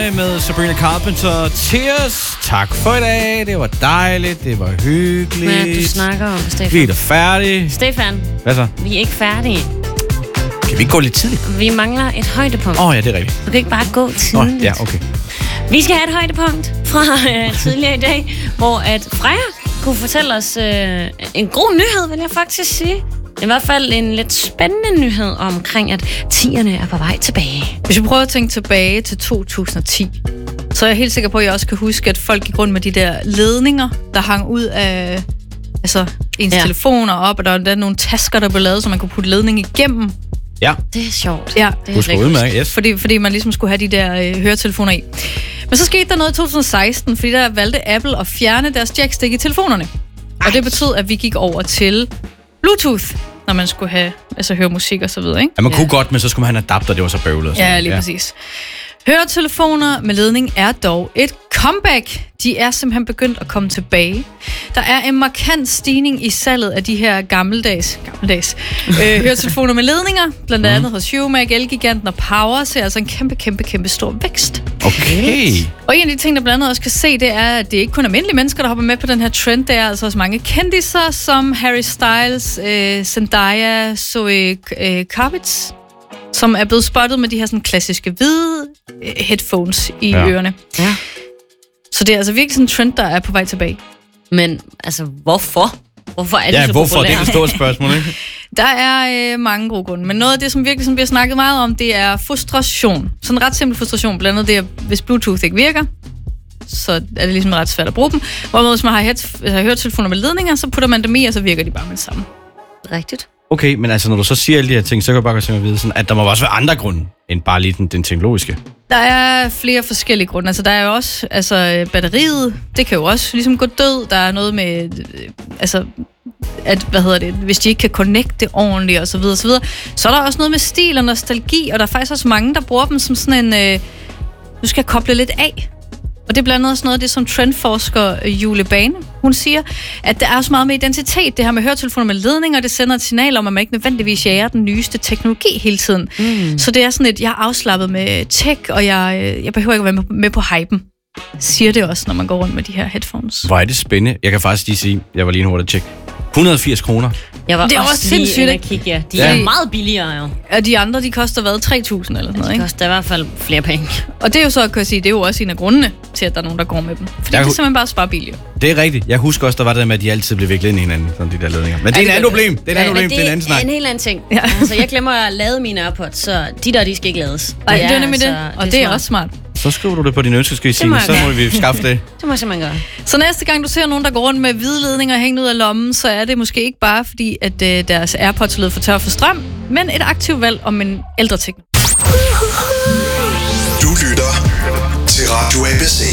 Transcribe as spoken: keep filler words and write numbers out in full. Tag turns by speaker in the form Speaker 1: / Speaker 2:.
Speaker 1: Med Sabrina Carpenter. Tears. Tak for i dag. Det var dejligt. Det var hyggeligt.
Speaker 2: Hvad du snakker om, Stefan?
Speaker 1: Vi er da færdige.
Speaker 2: Stefan.
Speaker 1: Hvad så?
Speaker 2: Vi er ikke færdige.
Speaker 1: Kan vi ikke gå lidt tidligt?
Speaker 2: Vi mangler et højdepunkt.
Speaker 1: Åh oh, ja, det er rigtigt.
Speaker 2: Du kan ikke bare gå tidligt.
Speaker 1: Oh, ja, okay. Vi
Speaker 2: skal have et højdepunkt fra øh, tidligere i dag, hvor at Freja kunne fortælle os øh, en god nyhed, vil jeg faktisk sige. I hvert fald en lidt spændende nyhed omkring, at tierne er på vej tilbage.
Speaker 3: Hvis vi prøver at tænke tilbage til to tusind og ti, så er jeg helt sikker på, at jeg også kan huske, at folk gik rundt med de der ledninger, der hang ud af altså, ens ja. telefoner op, og der var nogle tasker, der blev lavet, så man kunne putte ledning igennem.
Speaker 1: Ja.
Speaker 2: Det er sjovt.
Speaker 3: Ja.
Speaker 2: Det er
Speaker 1: rigtig udmærket, yes.
Speaker 3: Fordi, fordi man ligesom skulle have de der øh, høretelefoner i. Men så skete der noget i to tusind og seksten, fordi der valgte Apple at fjerne deres jackstick i telefonerne. Ej. Og det betød, at vi gik over til Bluetooth, når man skulle have, altså høre musik og så videre, ikke?
Speaker 1: Ja, man kunne ja. godt, men så skulle man have en adapter, det var så bøvlet.
Speaker 3: Ja, lige ja. præcis. Høretelefoner med ledning er dog et comeback. De er simpelthen begyndt at komme tilbage. Der er en markant stigning i salget af de her gammeldags, gammeldags øh, høretelefoner med ledninger. Blandt andet mm. hos Humag, Elgiganten og Power ser altså en kæmpe, kæmpe, kæmpe stor vækst.
Speaker 1: Okay.
Speaker 3: Og en af de ting, der blandt andet også kan se, det er, at det ikke kun er almindelige mennesker, der hopper med på den her trend. Det er altså også mange kendiser, som Harry Styles, øh, Zendaya, Zoe øh, Kravitz, som er blevet spottet med de her sådan klassiske hvide headphones i ja. ørerne.
Speaker 2: Ja.
Speaker 3: Så det er altså virkelig sådan en trend, der er på vej tilbage.
Speaker 2: Men altså, hvorfor? Hvorfor er det
Speaker 1: ja,
Speaker 2: så
Speaker 1: hvorfor?
Speaker 2: populært?
Speaker 1: Det er et stort spørgsmål, ikke?
Speaker 3: Der er øh, mange gode grunde, men noget af det, som virkelig som vi har snakket meget om, det er frustration. Sådan en ret simpel frustration, blandt andet det, at hvis Bluetooth ikke virker, så er det ligesom ret svært at bruge dem. Hvorimod hvis man har, head, har høretelefoner med ledninger, så putter man dem i, og så virker de bare med det samme.
Speaker 2: Rigtigt.
Speaker 1: Okay, men altså, når du så siger alle de her ting, så kan jeg bare godt tænke mig at vide, sådan, at der må også være andre grunde, end bare lige den, den teknologiske.
Speaker 3: Der er flere forskellige grunde. Altså, der er jo også, altså, batteriet, det kan jo også ligesom gå død. Der er noget med, altså, at, hvad hedder det, hvis de ikke kan connecte ordentligt, og så videre, og så videre. Så er der også noget med stil og nostalgi, og der er faktisk også mange, der bruger dem som sådan en, øh, du skal koble lidt af. Og det er blandt andet også noget af det, som trendforsker Julie Bane, hun siger, at der er også meget med identitet. Det her med høretelefoner med ledninger, det sender et signal om, at man ikke nødvendigvis jager den nyeste teknologi hele tiden. Mm. Så det er sådan et, jeg er afslappet med tech, og jeg, jeg behøver ikke at være med på hypen. Siger det også, når man går rundt med de her headphones.
Speaker 1: Hvor er det spændende. Jeg kan faktisk lige sige, jeg var lige hurtigt at tjekke. et hundrede og firs kroner.
Speaker 2: Jeg var
Speaker 3: det er også, også sindssygt,
Speaker 2: at kigge, ja. De
Speaker 1: ja.
Speaker 2: er meget billigere, jo.
Speaker 3: Og de andre, de koster hvad? tre tusind eller sådan noget,
Speaker 2: de
Speaker 3: ikke?
Speaker 2: De koster i hvert fald flere penge.
Speaker 3: Og det er jo så, kan jeg sige, det er jo også en af grundene til, at der er nogen, der går med dem. Fordi jeg det er simpelthen bare spare billigere.
Speaker 1: Det er rigtigt. Jeg husker også, der var det med, at de altid blev viklet ind i hinanden, sådan de der ledninger. Men det er ja, en anden problem. Det er en anden problem. Det er en anden snak.
Speaker 2: Det er en helt anden ting.
Speaker 3: Ja.
Speaker 2: Altså, jeg glemmer at lade mine AirPods, så de der, de skal ikke lades.
Speaker 3: Ej, det er nemlig
Speaker 2: altså,
Speaker 3: det. Og det er, det er også smart.
Speaker 1: Så skriver du det på din ønskeskrive, så må vi skaffe det.
Speaker 2: Det må jeg simpelthen gøre.
Speaker 3: Så næste gang du ser nogen, der går rundt med hvide ledninger hængt ud af lommen, så er det måske ikke bare fordi, at øh, deres AirPods lød for tør for strøm, men et aktivt valg om en ældre teknologi.
Speaker 4: Du lytter til Radio A B C.